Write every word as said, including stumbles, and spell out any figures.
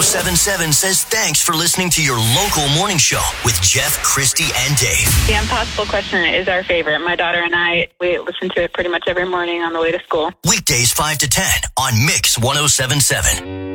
seven seven says thanks for listening to your local morning show with Jeff, Christy, and Dave. The Impossible Question is our favorite. My daughter and I, we listen to it pretty much every morning on the way to school. Weekdays five to ten on Mix one oh seven point seven.